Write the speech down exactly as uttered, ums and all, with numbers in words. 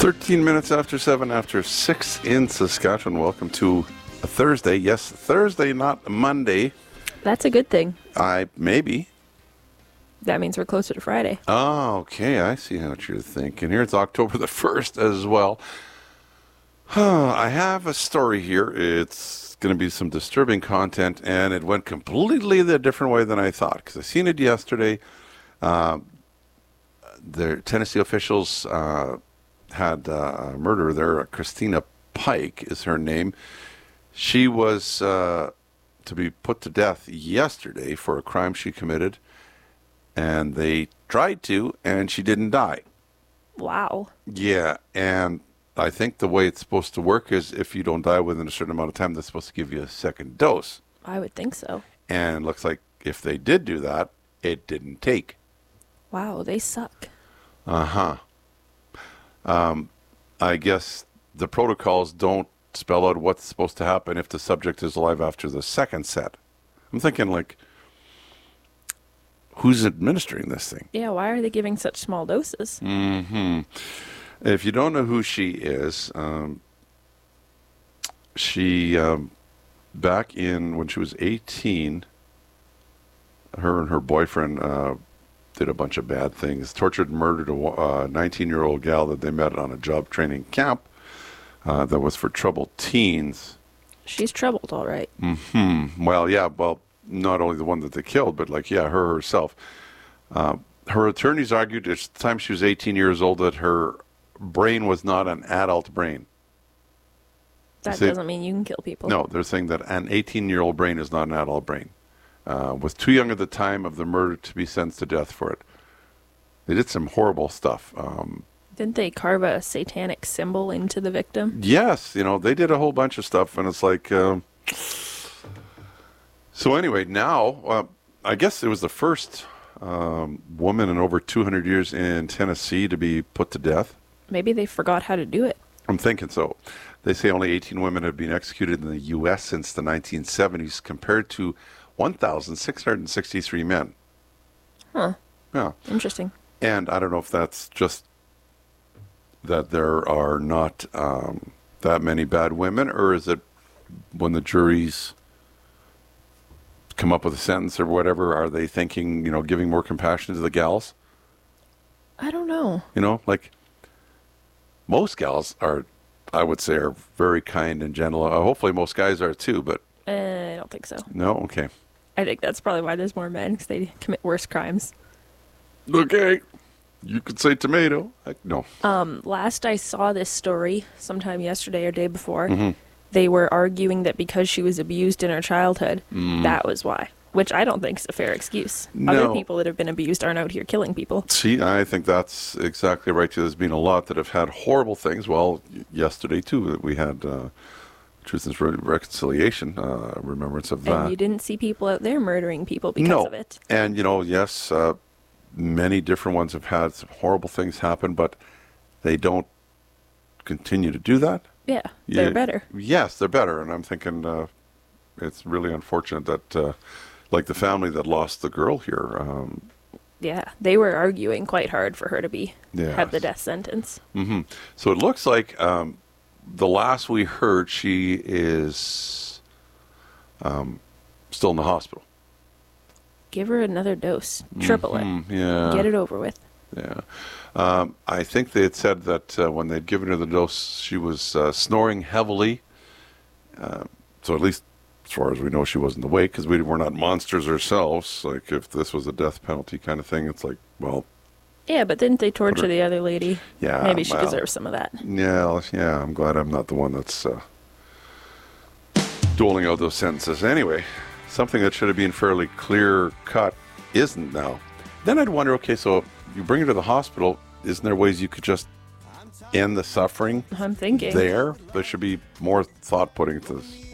thirteen minutes after seven, after six in Saskatchewan. Welcome to a Thursday. Yes, Thursday, not Monday. That's a good thing. I maybe. That means we're closer to Friday. Oh, okay. I see what you're thinking. Here it's October the first as well. I have a story here. It's going to be some disturbing content, and it went completely the different way than I thought, because I seen it yesterday. Uh, the Tennessee officials uh, had uh, a murder there. Christina Pike is her name. She was uh, to be put to death yesterday for a crime she committed, and they tried to, and she didn't die. Wow. Yeah, and I think the way it's supposed to work is if you don't die within a certain amount of time, they're supposed to give you a second dose. I would think so. And it looks like if they did do that, it didn't take. Wow, they suck. Uh-huh. Um, I guess the protocols don't spell out what's supposed to happen if the subject is alive after the second set. I'm thinking, like, who's administering this thing? Yeah, why are they giving such small doses? Mm-hmm. If you don't know who she is, um, she, um, back in when she was eighteen, her and her boyfriend uh, did a bunch of bad things, tortured and murdered a nineteen-year-old gal that they met on a job training camp uh, that was for troubled teens. She's troubled, all right. Mm-hmm. Well, yeah, well, not only the one that they killed, but, like, yeah, her herself. Uh, her attorneys argued at the time she was eighteen years old that her brain was not an adult brain. That See, doesn't mean you can kill people. No, they're saying that an eighteen-year-old brain is not an adult brain. Uh, was too young at the time of the murder to be sentenced to death for it. They did some horrible stuff. Um, Didn't they carve a satanic symbol into the victim? yes, you know, they did a whole bunch of stuff, and it's like... Um, so anyway, now, uh, I guess it was the first um, woman in over two hundred years in Tennessee to be put to death. Maybe they forgot how to do it. I'm thinking so. They say only eighteen women have been executed in the U S since the nineteen seventies, compared to one thousand six hundred sixty-three men. Huh. Yeah. Interesting. And I don't know if that's just that there are not um, that many bad women, or is it when the juries come up with a sentence or whatever, are they thinking, you know, giving more compassion to the gals? I don't know. You know, like... most gals are, I would say, are very kind and gentle. Uh, hopefully most guys are too, but... Uh, I don't think so. No? Okay. I think that's probably why there's more men, because they commit worse crimes. Okay. You could say tomato. I, no. Um, last I saw this story, sometime yesterday or day before, Mm-hmm. they were arguing that because she was abused in her childhood, Mm. that was why. Which I don't think is a fair excuse. No. Other people that have been abused aren't out here killing people. See, I think that's exactly right. There's been a lot that have had horrible things. Well, y- yesterday, too, we had uh, Truth and Re- Reconciliation, uh, remembrance of that. And you didn't see people out there murdering people because no. of it. And, you know, yes, uh, many different ones have had some horrible things happen, but they don't continue to do that. Yeah, they're Yeah, better. Yes, they're better. And I'm thinking uh, it's really unfortunate that, uh, like the family that lost the girl here. Um, Yeah, they were arguing quite hard for her to be Yes. have the death sentence. hmm So it looks like um, the last we heard, she is um, still in the hospital. Give her another dose. Triple Mhm, yeah. it. Get it over with. Yeah. Um, I think they had said that uh, when they'd given her the dose, she was uh, snoring heavily. Uh, so at least as far as we know, she wasn't awake, because we were not monsters ourselves. Like, if this was a death penalty kind of thing, it's like, well... Yeah, but didn't they torture her- the other lady? Yeah, Maybe she well, deserves some of that. Yeah, yeah, I'm glad I'm not the one that's uh, doling out those sentences. Anyway, something that should have been fairly clear-cut isn't now. Then I'd wonder, okay, so you bring her to the hospital, isn't there ways you could just end the suffering I'm thinking. there? There should be more thought putting into this.